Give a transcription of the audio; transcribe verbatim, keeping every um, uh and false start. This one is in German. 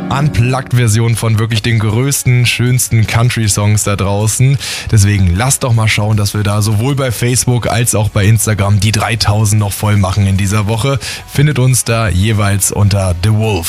Unplugged-Version von wirklich den größten, schönsten Country-Songs da draußen. Deswegen lasst doch mal schauen, dass wir da sowohl bei Facebook als auch bei Instagram die dreitausend noch voll machen in dieser Woche. Findet uns da jeweils unter The Wolf.